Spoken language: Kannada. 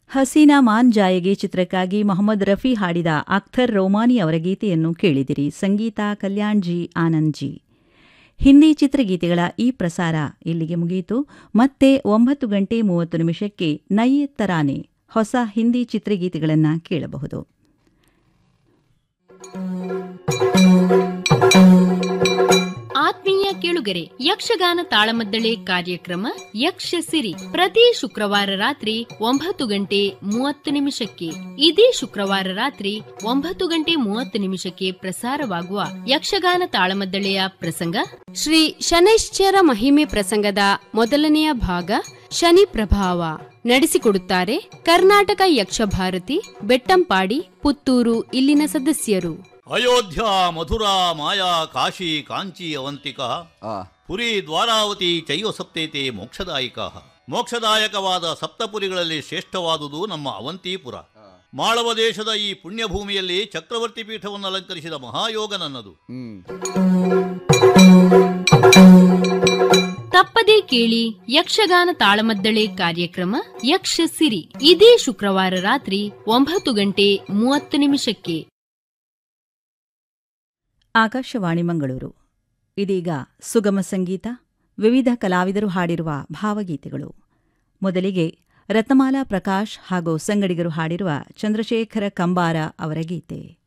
ಹಸೀನಾ ಮಾನ್ ಜಾಯೆಗೆ ಚಿತ್ರಕ್ಕಾಗಿ ಮೊಹಮ್ಮದ್ ರಫಿ ಹಾಡಿದ ಅಖ್ತರ್ ರೌಮಾನಿ ಅವರ ಗೀತೆಯನ್ನು ಕೇಳಿದಿರಿ. ಸಂಗೀತ ಕಲ್ಯಾಣ್ಜಿ ಆನಂದ್ಜಿ. ಹಿಂದಿ ಚಿತ್ರಗೀತೆಗಳ ಈ ಪ್ರಸಾರ ಇಲ್ಲಿಗೆ ಮುಗಿಯಿತು. ಮತ್ತೆ 9:30 ನಯೆ ತರಾನೆ ಹೊಸ ಹಿಂದಿ ಚಿತ್ರಗೀತೆಗಳನ್ನು ಕೇಳಬಹುದು. ಆತ್ಮೀಯ ಕೇಳುಗರೆ, ಯಕ್ಷಗಾನ ತಾಳಮದ್ದಳೆ ಕಾರ್ಯಕ್ರಮ ಯಕ್ಷಸಿರಿ ಪ್ರತಿ ಶುಕ್ರವಾರ ರಾತ್ರಿ 9:30 ಇದೇ ಶುಕ್ರವಾರ ರಾತ್ರಿ 9:30 ಪ್ರಸಾರವಾಗುವ ಯಕ್ಷಗಾನ ತಾಳಮದ್ದಳೆಯ ಪ್ರಸಂಗ ಶ್ರೀ ಶನೈಶ್ಚರ ಮಹಿಮೆ ಪ್ರಸಂಗದ ಮೊದಲನೆಯ ಭಾಗ ಶನಿ ಪ್ರಭಾವ. ನಡೆಸಿಕೊಡುತ್ತಾರೆ ಕರ್ನಾಟಕ ಯಕ್ಷಭಾರತಿ, ಬೆಟ್ಟಂಪಾಡಿ, ಪುತ್ತೂರು ಇಲ್ಲಿನ ಸದಸ್ಯರು. ಅಯೋಧ್ಯ, ಮಥುರಾ, ಮಾಯಾ, ಕಾಶಿ, ಕಾಂಚಿ, ಅವಂತಿಕಾ, ಪುರಿ, ದ್ವಾರಾವತಿ ಚೈವ ಸಪ್ತೇತೆ ಮೋಕ್ಷದಾಯಿಕಾ. ಮೋಕ್ಷದಾಯಕವಾದ ಸಪ್ತಪುರಿಗಳಲ್ಲಿ ಶ್ರೇಷ್ಠವಾದುದು ನಮ್ಮ ಅವಂತಿಪುರ. ಮಾಳವ ದೇಶದ ಈ ಪುಣ್ಯಭೂಮಿಯಲ್ಲಿ ಚಕ್ರವರ್ತಿ ಪೀಠವನ್ನು ಅಲಂಕರಿಸಿದ ಮಹಾಯೋಗ ನನ್ನದು. ತಪ್ಪದೇ ಕೇಳಿ ಯಕ್ಷಗಾನ ತಾಳಮದ್ದಳೆ ಕಾರ್ಯಕ್ರಮ ಯಕ್ಷಸಿರಿ ಇದೇ ಶುಕ್ರವಾರ ರಾತ್ರಿ 9:30 ಆಕಾಶವಾಣಿ ಮಂಗಳೂರು. ಇದೀಗ ಸುಗಮ ಸಂಗೀತ, ವಿವಿಧ ಕಲಾವಿದರು ಹಾಡಿರುವ ಭಾವಗೀತೆಗಳು. ಮೊದಲಿಗೆ ರತ್ನಮಾಲಾ ಪ್ರಕಾಶ್ ಹಾಗೂ ಸಂಗಡಿಗರು ಹಾಡಿರುವ ಚಂದ್ರಶೇಖರ ಕಂಬಾರ ಅವರ ಗೀತೆ.